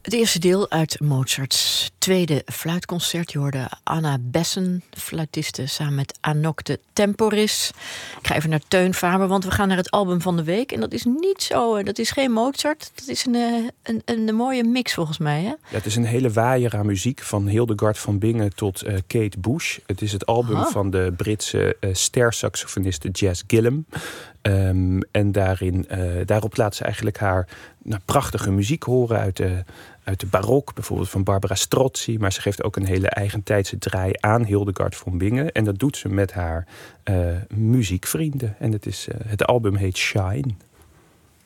Het eerste deel uit Mozarts tweede fluitconcert. Je hoorde Anna Bessen, fluitiste, samen met Anokte Temporis. Ik ga even naar Teun Faber, want we gaan naar het album van de week. En dat is niet zo, dat is geen Mozart. Dat is een mooie mix volgens mij. Hè? Ja, het is een hele waaier aan muziek, van Hildegard van Bingen tot Kate Bush. Het is het album van de Britse ster-saxofoniste Jazz Gillum. En daarop laat ze eigenlijk haar prachtige muziek horen uit de barok, bijvoorbeeld van Barbara Strozzi. Maar ze geeft ook een hele eigentijdse draai aan Hildegard van Bingen. En dat doet ze met haar muziekvrienden. En het album heet Shine.